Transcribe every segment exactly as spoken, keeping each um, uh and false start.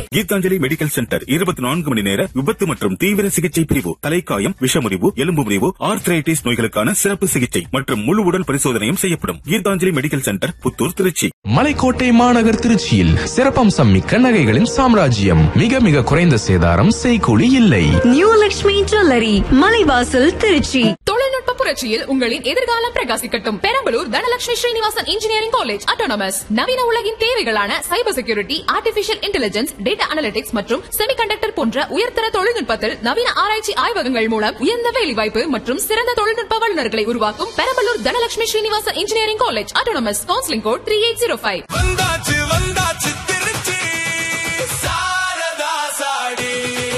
Gitanjali medical centre இருபத்தி நான்கு மணி நேர விபத்து மற்றும் தீவிர சிகிச்சை பிரிவு, தலைக்காயம், விஷமுறிவு, எலும்பு முறிவு, ஆர்த்ரைட்டிஸ் நோய்களுக்கான சிறப்பு சிகிச்சை மற்றும் முழு உடல் பரிசோதனையும் செய்யப்படும். Gitanjali medical centre, Puthur, Trichy. மலைக்கோட்டை மாநகர் திருச்சியில் சிறப்பம்சம் மிக்க நகைகளின் சாம்ராஜ்யம். மிக மிக குறைந்த சேதாரம், செய்கூலி இல்லை. New Lakshmi jewellery, Malaivasal, Trichy. தொழில்நுட்ப புரட்சியில் உங்களின் எதிர்காலம் பிரகாசிக்கட்டும். Perambalur Dhanalakshmi Srinivasan engineering college autonomous. நவீன உலகின் தேவைகளான cyber security, artificial intelligence, data analytics மற்றும் செமிகண்டக்டர் போன்ற உயர்தர தொழில்நுட்பத்தில் நவீன ஆராய்ச்சி ஆய்வகங்கள் மூலம் உயர்ந்த வேலைவாய்ப்பு மற்றும் சிறந்த தொழில்நுட்ப வல்லுநர்களை உருவாக்கும் Perambalur Dhanalakshmi Srinivasan engineering college autonomous. Counselling code three eight zero five. வந்தாச்சு வந்தாச்சு திருச்சி சாரதா சாடி.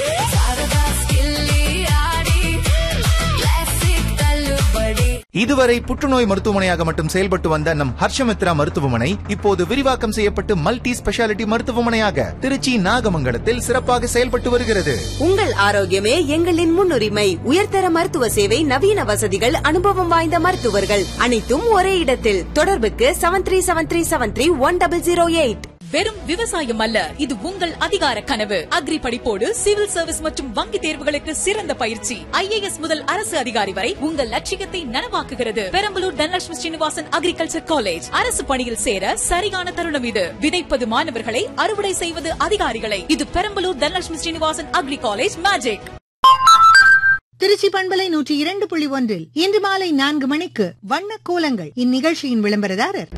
இதுவரை புற்றுநோய் மருத்துவமனையாக மட்டும் செயல்பட்டு வந்த நம் ஹர்ஷமித்ரா மருத்துவமனை இப்போது விரிவாக்கம் செய்யப்பட்டு மல்டி ஸ்பெஷாலிட்டி மருத்துவமனையாக திருச்சி நாகமங்கலத்தில் சிறப்பாக செயல்பட்டு வருகிறது. உங்கள் ஆரோக்கியமே எங்களின் முன்னுரிமை. உயர்தர மருத்துவ சேவை, நவீன வசதிகள், அனுபவம் வாய்ந்த மருத்துவர்கள், அனைத்தும் ஒரே இடத்தில். தொடர்புக்கு seven three seven three seven three one double zero eight. வெறும் விவசாயம் அல்ல, இது உங்கள் அதிகார கனவு. அக்ரி படிப்போடு சிவில் சர்வீஸ் மற்றும் வங்கி தேர்வுகளுக்கு சிறந்த பயிற்சி. ஐ ஏ எஸ் முதல் அரசு அதிகாரி வரை உங்கள் லட்சியத்தை நனவாக்குகிறது. Perambalur Dhanalakshmi Srinivasan agriculture college. அரசு பணியில் சேர சரியான தருணம் இது. விதைப்பது மாணவர்களை, அறுவடை செய்வது அதிகாரிகளை. இது Perambalur Dhanalakshmi Srinivasan agri college magic. Trichy பண்பலை நூற்றி இரண்டு புள்ளி ஒன்றில் இன்று மாலை நான்கு மணிக்கு வண்ண கோலங்கள். இந்நிகழ்ச்சியின் விளம்பரதாரர்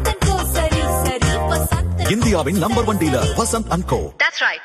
இந்தியாவின் number one dealer Vasanth and go. That's right.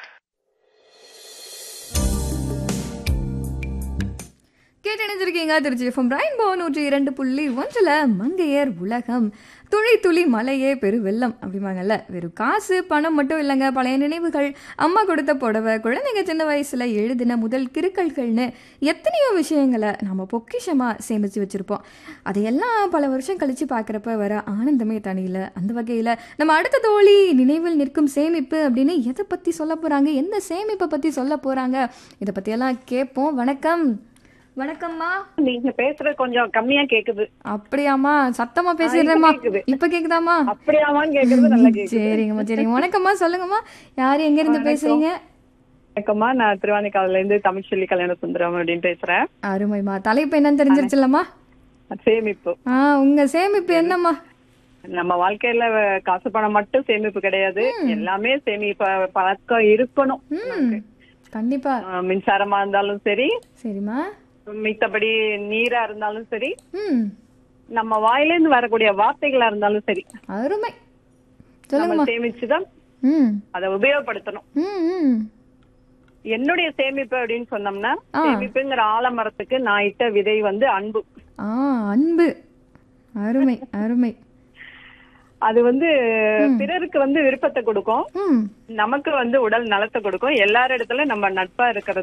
கேட்டணிஞ்சிருக்கீங்க Trichy FM rainbow நூற்றி இரண்டு புள்ளி ஒன்றில் மங்கையர் உலகம். துளி துளி மலையே பெரு வெள்ளம் அப்படிம்பாங்கல்ல. வெறும் காசு பணம் மட்டும் இல்லைங்க, பழைய நினைவுகள், அம்மா கொடுத்த புடவை, குழந்தைங்க சின்ன வயசில் எழுதின முதல் கிறுக்கல்கள்னு எத்தனையோ விஷயங்களை நம்ம பொக்கிஷமாக சேமித்து வச்சுருப்போம். அதையெல்லாம் பல வருஷம் கழித்து பார்க்குறப்ப வர ஆனந்தமே தனியில். அந்த வகையில் நம்ம அடுத்த தோழி நினைவில் நிற்கும் சேமிப்பு அப்படின்னு எதை பற்றி சொல்ல போகிறாங்க, எந்த சேமிப்பை பற்றி சொல்ல போகிறாங்க, இதை பற்றியெல்லாம் கேட்போம். வணக்கம். வணக்கம்மா. நீங்க பேசுறது கொஞ்சம் கம்மியா கேக்குது. அப்படியாமா? சத்தமா பேசிடுறேம்மா. இப்ப கேக்குதாமா? அப்படியாமா கேக்குது, நல்லா கேக்குது. சரிங்கம்மா சரிங்க. வணக்கம்மா, சொல்லுங்கம்மா, யாரு எங்க இருந்து பேசுறீங்க? வணக்கம்மா, நான் திருவானைக்காவில இருந்து தமிழ்ச்செல்வி கல்யாண சுந்தரம் அப்படின்னு பேசுறேன். அருமைமா. தலைப்பு என்னன்னு தெரிஞ்சிருச்சுல்லம்மா? சேமிப்பு. ஆஹ் உங்க சேமிப்பு என்னம்மா? நம்ம வாழ்க்கையில காசு பணம் மட்டும் சேமிப்பு கிடையாது, எல்லாமே சேமிப்பு பழக்கம் இருக்கணும். கண்டிப்பா. மின்சாரமா இருந்தாலும் சரி, சரிம்மா, மித்தபடி நீரா இருந்தாலும் சரி, நம்ம வாயில இருந்து வரக்கூடிய வார்த்தைகளா இருந்தாலும் சரி, அருமை, நம்ம சேமிச்சுதான் அதை உபயோகப்படுத்தணும். என்னுடைய சேமிப்பு அப்படின்னு சொன்னோம்னா, சேமிப்புங்கிற ஆலமரத்துக்கு நான் இட்ட விதை வந்து அன்பு. அன்பு, அருமை அருமை. அது வந்து பிறருக்கு வந்து விருப்பத்தை கொடுக்கும், நமக்கு வந்து உடல் நலத்தை கொடுக்கும். எல்லாரிடத்துல நம்ம நட்பா இருக்கிறது